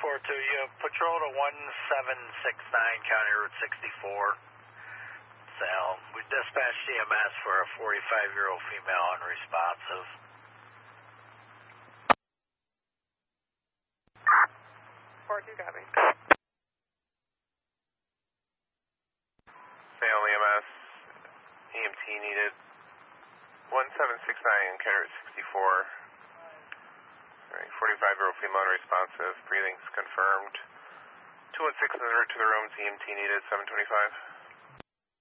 242, you have patrol to 1769 County Route 64. Salem. We dispatched EMS for a 45-year-old female unresponsive. 42, copy. Salem EMS, EMT needed. 1769 County Route 64. 45-year-old female unresponsive, breathing's confirmed. 216 is to the rooms, EMT needed, 725.